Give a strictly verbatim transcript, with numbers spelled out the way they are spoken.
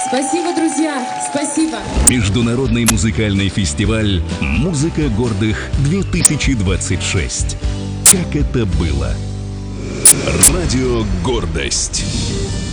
Спасибо, друзья, спасибо. Международный музыкальный фестиваль «Музыка гордых-две тысячи двадцать шесть». Как это было? Радио «Гордость».